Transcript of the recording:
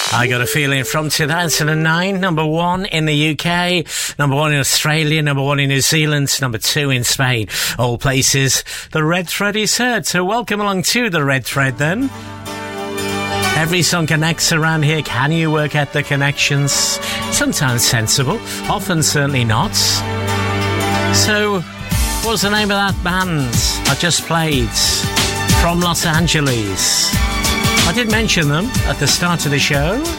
I Got a Feeling from 2009, number 1 in the UK, number 1 in Australia, number 1 in New Zealand, number 2 in Spain. All places the red thread is heard. So welcome along to the red thread then. Every song connects around here. Can you work out the connections? Sometimes sensible, often certainly not. So, what's the name of that band I just played? From Los Angeles. I did mention them at the start of the show.